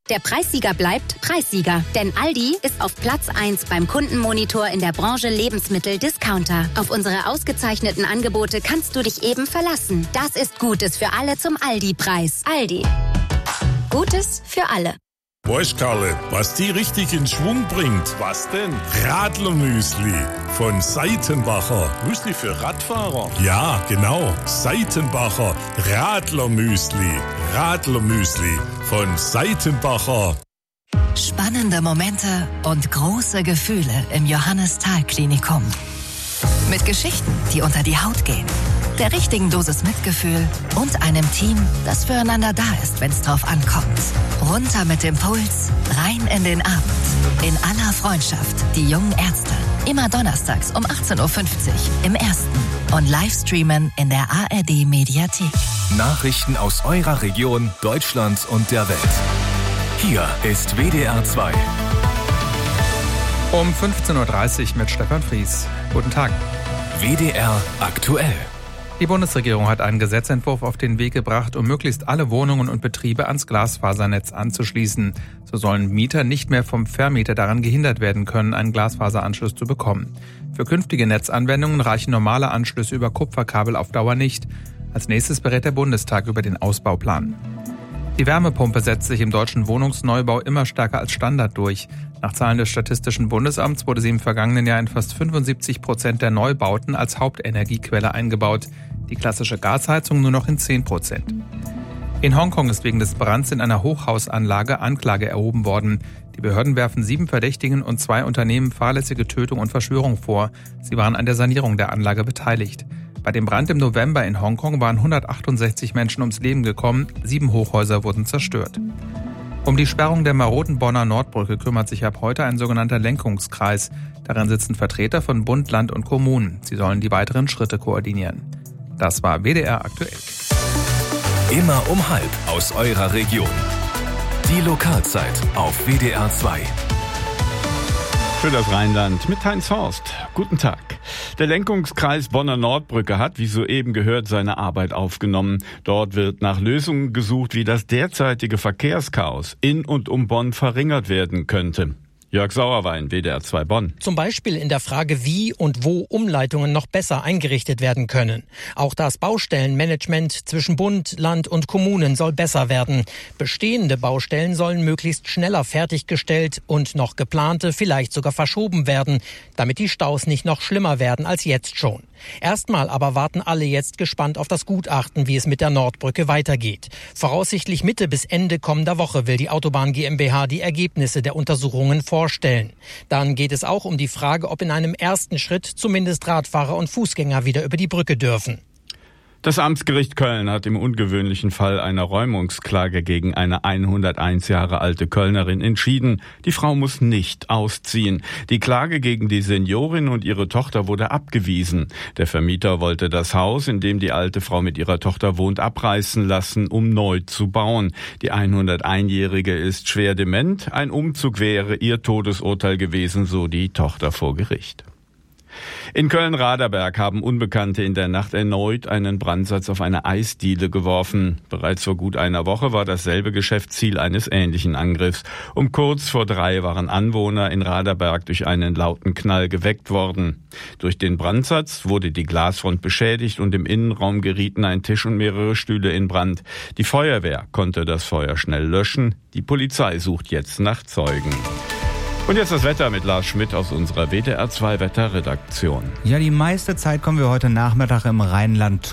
Der Preissieger bleibt Preissieger, denn Aldi ist auf Platz 1 beim Kundenmonitor in der Branche Lebensmittel-Discounter. Auf unsere ausgezeichneten Angebote kannst du dich eben verlassen. Das ist Gutes für alle zum Aldi-Preis. Aldi. Gutes für alle. Weißt, Karle, was die richtig in Schwung bringt? Was denn? Radlermüsli von Seitenbacher. Müsli für Radfahrer? Ja, genau. Seitenbacher Radlermüsli. Radlermüsli von Seitenbacher. Spannende Momente und große Gefühle im Johannes-Thal-Klinikum. Mit Geschichten, die unter die Haut gehen, der richtigen Dosis Mitgefühl und einem Team, das füreinander da ist, wenn es drauf ankommt. Runter mit dem Puls, rein in den Abend. In aller Freundschaft, die jungen Ärzte. Immer donnerstags um 18.50 Uhr im Ersten und Livestreamen in der ARD-Mediathek. Nachrichten aus eurer Region, Deutschland und der Welt. Hier ist WDR 2. Um 15.30 Uhr mit Stefan Fries. Guten Tag. WDR aktuell. Die Bundesregierung hat einen Gesetzentwurf auf den Weg gebracht, um möglichst alle Wohnungen und Betriebe ans Glasfasernetz anzuschließen. So sollen Mieter nicht mehr vom Vermieter daran gehindert werden können, einen Glasfaseranschluss zu bekommen. Für künftige Netzanwendungen reichen normale Anschlüsse über Kupferkabel auf Dauer nicht. Als nächstes berät der Bundestag über den Ausbauplan. Die Wärmepumpe setzt sich im deutschen Wohnungsneubau immer stärker als Standard durch. Nach Zahlen des Statistischen Bundesamts wurde sie im vergangenen Jahr in fast 75% der Neubauten als Hauptenergiequelle eingebaut. Die klassische Gasheizung nur noch in 10%. In Hongkong ist wegen des Brands in einer Hochhausanlage Anklage erhoben worden. Die Behörden werfen 7 Verdächtigen und 2 Unternehmen fahrlässige Tötung und Verschwörung vor. Sie waren an der Sanierung der Anlage beteiligt. Bei dem Brand im November in Hongkong waren 168 Menschen ums Leben gekommen, 7 Hochhäuser wurden zerstört. Um die Sperrung der maroden Bonner Nordbrücke kümmert sich ab heute ein sogenannter Lenkungskreis. Darin sitzen Vertreter von Bund, Land und Kommunen. Sie sollen die weiteren Schritte koordinieren. Das war WDR aktuell. Immer um 12:30 aus eurer Region. Die Lokalzeit auf WDR 2. Für das Rheinland mit Heinz Horst. Guten Tag. Der Lenkungskreis Bonner Nordbrücke hat, wie soeben gehört, seine Arbeit aufgenommen. Dort wird nach Lösungen gesucht, wie das derzeitige Verkehrschaos in und um Bonn verringert werden könnte. Jörg Sauerwein, WDR 2 Bonn. Zum Beispiel in der Frage, wie und wo Umleitungen noch besser eingerichtet werden können. Auch das Baustellenmanagement zwischen Bund, Land und Kommunen soll besser werden. Bestehende Baustellen sollen möglichst schneller fertiggestellt und noch geplante vielleicht sogar verschoben werden, damit die Staus nicht noch schlimmer werden als jetzt schon. Erstmal aber warten alle jetzt gespannt auf das Gutachten, wie es mit der Nordbrücke weitergeht. Voraussichtlich Mitte bis Ende kommender Woche will die Autobahn GmbH die Ergebnisse der Untersuchungen vorstellen. Dann geht es auch um die Frage, ob in einem ersten Schritt zumindest Radfahrer und Fußgänger wieder über die Brücke dürfen. Das Amtsgericht Köln hat im ungewöhnlichen Fall einer Räumungsklage gegen eine 101 Jahre alte Kölnerin entschieden. Die Frau muss nicht ausziehen. Die Klage gegen die Seniorin und ihre Tochter wurde abgewiesen. Der Vermieter wollte das Haus, in dem die alte Frau mit ihrer Tochter wohnt, abreißen lassen, um neu zu bauen. Die 101-Jährige ist schwer dement. Ein Umzug wäre ihr Todesurteil gewesen, so die Tochter vor Gericht. In Köln-Raderberg haben Unbekannte in der Nacht erneut einen Brandsatz auf eine Eisdiele geworfen. Bereits vor gut einer Woche war dasselbe Geschäft Ziel eines ähnlichen Angriffs. Um kurz vor 3 waren Anwohner in Raderberg durch einen lauten Knall geweckt worden. Durch den Brandsatz wurde die Glasfront beschädigt und im Innenraum gerieten ein Tisch und mehrere Stühle in Brand. Die Feuerwehr konnte das Feuer schnell löschen. Die Polizei sucht jetzt nach Zeugen. Und jetzt das Wetter mit Lars Schmidt aus unserer WDR 2 Wetterredaktion. Ja, die meiste Zeit kommen wir heute Nachmittag im Rheinland